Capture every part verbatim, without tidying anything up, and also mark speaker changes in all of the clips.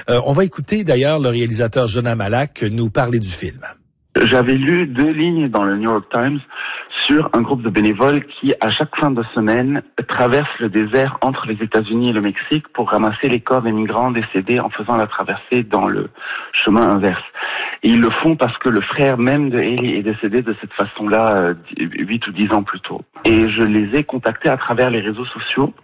Speaker 1: Euh, on va écouter d'ailleurs le réalisateur Jonah Malak nous parler du film.
Speaker 2: J'avais lu deux lignes dans le New York Times sur un groupe de bénévoles qui, à chaque fin de semaine, traverse le désert entre les États-Unis et le Mexique pour ramasser les corps des migrants décédés en faisant la traversée dans le chemin inverse. Et ils le font parce que le frère même de Haley est décédé de cette façon-là huit ou dix ans plus tôt. Et je les ai contactés à travers les réseaux sociaux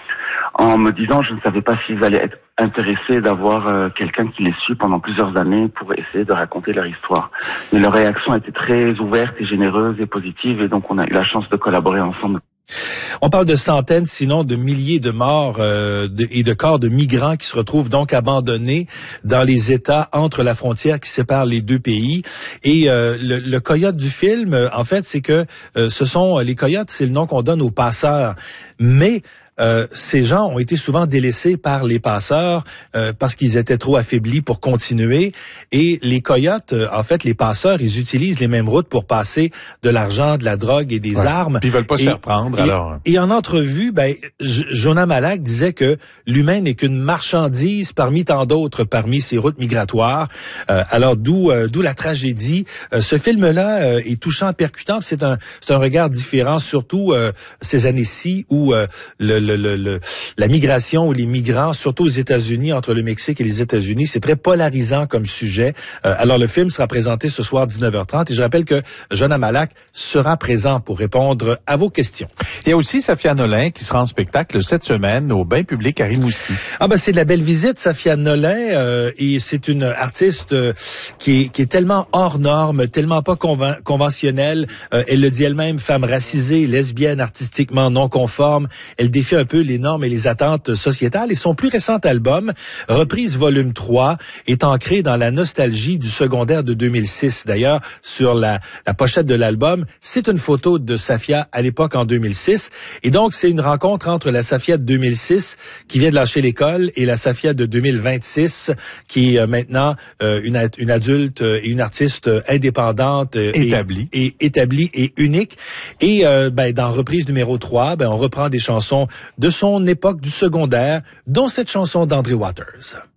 Speaker 2: en me disant, je ne savais pas s'ils allaient être intéressés d'avoir euh, quelqu'un qui les suit pendant plusieurs années pour essayer de raconter leur histoire. Mais leur réaction était très ouverte et généreuse et positive, et donc on a eu la chance de collaborer ensemble.
Speaker 1: On parle de centaines, sinon de milliers de morts euh, de, et de corps de migrants qui se retrouvent donc abandonnés dans les États entre la frontière qui sépare les deux pays. Et euh, le, le coyote du film, euh, en fait, c'est que euh, ce sont les coyotes, c'est le nom qu'on donne aux passeurs. Mais Euh, ces gens ont été souvent délaissés par les passeurs euh, parce qu'ils étaient trop affaiblis pour continuer. Et les coyotes, euh, en fait, les passeurs, ils utilisent les mêmes routes pour passer de l'argent, de la drogue et des
Speaker 3: ouais.
Speaker 1: armes.
Speaker 3: Puis ils veulent pas
Speaker 1: et,
Speaker 3: se faire prendre,
Speaker 1: et,
Speaker 3: alors.
Speaker 1: Et en entrevue, ben, J- Jonah Malak disait que l'humain n'est qu'une marchandise parmi tant d'autres, parmi ces routes migratoires. Euh, alors d'où euh, d'où la tragédie. Euh, ce film-là euh, est touchant, percutant. C'est un c'est un regard différent, surtout euh, ces années-ci où euh, le Le, le, le, la migration ou les migrants, surtout aux États-Unis, entre le Mexique et les États-Unis, c'est très polarisant comme sujet. Euh, alors, le film sera présenté ce soir dix-neuf heures trente et je rappelle que Jonah Malak sera présent pour répondre à vos questions.
Speaker 3: Il y a aussi Safia Nolin qui sera en spectacle cette semaine au Bain public à Rimouski.
Speaker 1: Ah ben c'est de la belle visite, Safia Nolin, euh, et c'est une artiste euh, qui, est, qui est tellement hors norme, tellement pas conven- conventionnelle. Euh, elle le dit elle-même, femme racisée, lesbienne, artistiquement non conforme. Elle défie un peu les normes et les attentes sociétales. Et son plus récent album, Reprise volume trois, est ancré dans la nostalgie du secondaire de deux mille six. D'ailleurs, sur la, la pochette de l'album, c'est une photo de Safia à l'époque en deux mille six. Et donc, c'est une rencontre entre la Safia de deux mille six, qui vient de lâcher l'école, et la Safia de deux mille vingt-six, qui est euh, maintenant euh, une, une adulte et une artiste indépendante. Euh,
Speaker 3: établie.
Speaker 1: Et, et établie et unique. Et euh, ben, dans Reprise numéro trois, ben, on reprend des chansons de son époque du secondaire, dont cette chanson d'André Waters.